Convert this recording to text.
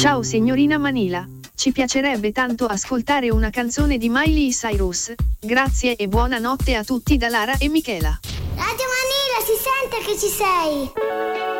Ciao signorina Manila, ci piacerebbe tanto ascoltare una canzone di Miley Cyrus. Grazie e buonanotte a tutti da Lara e Michela. Radio Manila, si sente che ci sei!